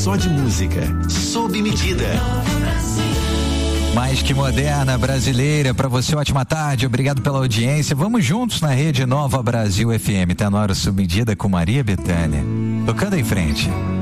só de música. Sob medida. Mais que moderna, brasileira, para você ótima tarde, obrigado pela audiência, vamos juntos na rede Nova Brasil FM, tá na hora Sob Medida com Maria Bethânia, tocando em frente.